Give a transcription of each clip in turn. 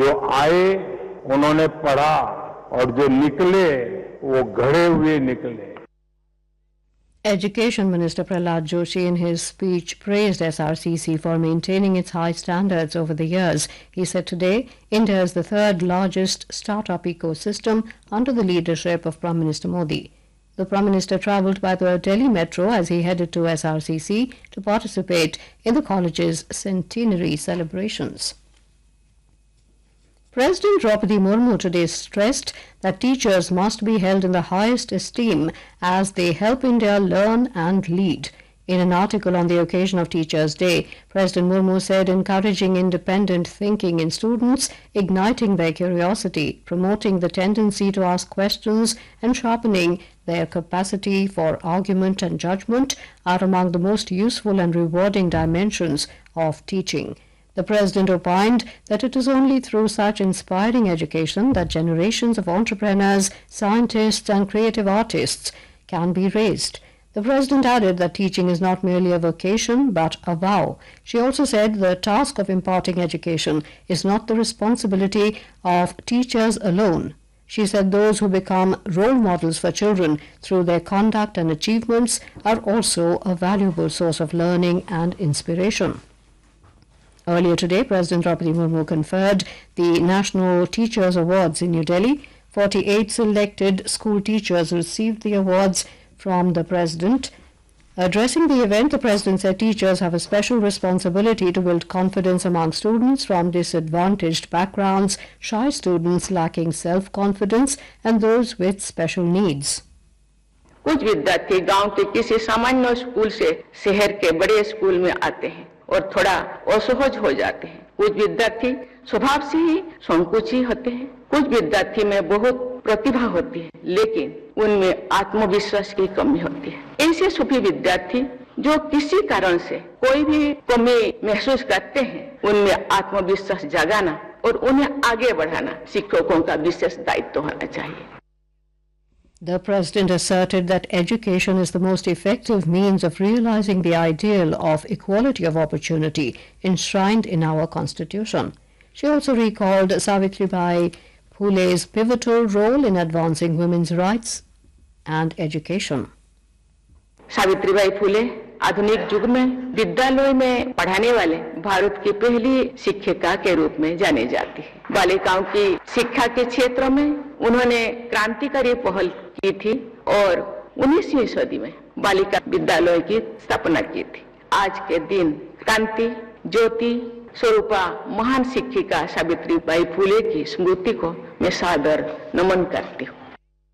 जो आए उन्होंने पढ़ा और जो निकले वो गढ़े हुए निकले. Education Minister Prahlad Joshi in his speech praised SRCC for maintaining its high standards over the years. He said today India is the third largest startup ecosystem under the leadership of Prime Minister Modi. The Prime Minister travelled by the Delhi Metro as he headed to SRCC to participate in the college's centenary celebrations. President Draupadi Murmu today stressed that teachers must be held in the highest esteem as they help India learn and lead. In an article on the occasion of Teachers' Day, President Murmu said encouraging independent thinking in students, igniting their curiosity, promoting the tendency to ask questions and sharpening their capacity for argument and judgment are among the most useful and rewarding dimensions of teaching. The President opined that it is only through such inspiring education that generations of entrepreneurs, scientists and creative artists can be raised. The President added that teaching is not merely a vocation but a vow. She also said the task of imparting education is not the responsibility of teachers alone. She said those who become role models for children through their conduct and achievements are also a valuable source of learning and inspiration. Earlier today, President Draupadi Murmu conferred the National Teachers Awards in New Delhi. 48 selected school teachers received the awards from the President. Addressing the event, the President said teachers have a special responsibility to build confidence among students from disadvantaged backgrounds, shy students lacking self-confidence, and those with special needs. कुछ विद्यार्थी गांव के किसी सामान्य school से शहर के बड़े स्कूल में आते हैं और थोड़ा असहज हो जाते हैं. कुछ विद्यार्थी स्वभाव से ही संकोची होते हैं. कुछ विद्यार्थी में बहुत प्रतिभा होती है लेकिन उनमें आत्मविश्वास की कमी होती है. ऐसे सभी विद्यार्थी जो किसी कारण से कोई भी कमी महसूस करते हैं उनमें आत्मविश्वास जगाना और उन्हें आगे बढ़ाना शिक्षकों का विशेष दायित्व होना चाहिए. The President asserted that education is the most effective means of realizing the ideal of equality of opportunity enshrined in our Constitution. She also recalled Savitribai Phule's pivotal role in advancing women's rights and education. Savitribai Phule आधुनिक युग में विद्यालय में पढ़ाने वाले भारत की पहली शिक्षिका के रूप में जानी जाती है. बालिकाओं की शिक्षा के क्षेत्र में उन्होंने क्रांतिकारी पहल की थी और 19वीं सदी में बालिका विद्यालय की स्थापना की थी. आज के दिन क्रांति ज्योति स्वरूपा महान शिक्षिका सावित्रीबाई फुले की स्मृति को मैं सादर नमन करती हूँ.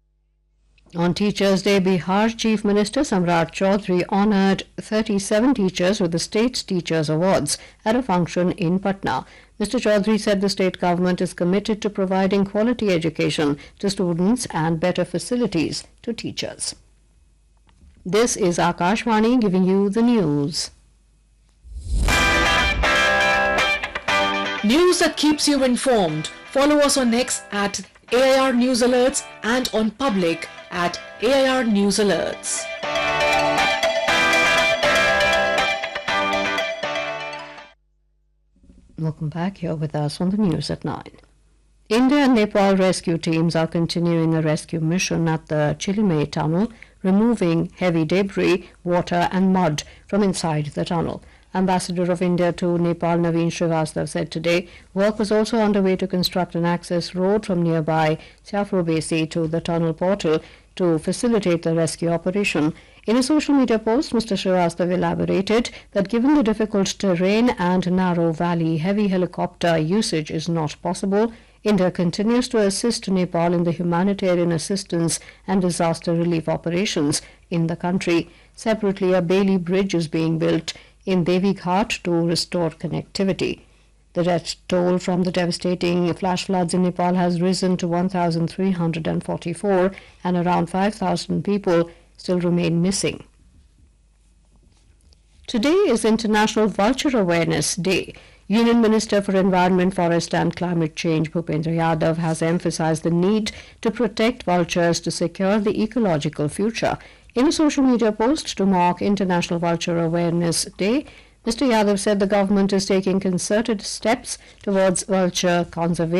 On Teachers' Day, Bihar Chief Minister Samrat Chaudhary honoured 37 teachers with the State Teachers Awards at a function in Patna. Mr. Chaudhary said the state government is committed to providing quality education to students and better facilities to teachers. This is Akashvani giving you the news. News that keeps you informed. Follow us on X at AIR News Alerts and on Public at AIR News Alerts. Welcome back. Here with us on the news at 9. India and Nepal rescue teams are continuing a rescue mission at the Chilime tunnel, removing heavy debris, water and mud from inside the tunnel. Ambassador of India to Nepal Naveen Srivastav said today work was also underway to construct an access road from nearby Siafrobesi to the tunnel portal to facilitate the rescue operation. In a social media post, Mr. Srivastav elaborated that given the difficult terrain and narrow valley, heavy helicopter usage is not possible. India continues to assist Nepal in the humanitarian assistance and disaster relief operations in the country. Separately, a Bailey Bridge is being built in Devi Ghat to restore connectivity. The death toll from the devastating flash floods in Nepal has risen to 1,344 and around 5,000 people still remain missing. Today is International Vulture Awareness Day. Union Minister for Environment, Forest and Climate Change Bhupendra Yadav has emphasized the need to protect vultures to secure the ecological future. In a social media post to mark International Vulture Awareness Day, Mr. Yadav said the government is taking concerted steps towards vulture conservation.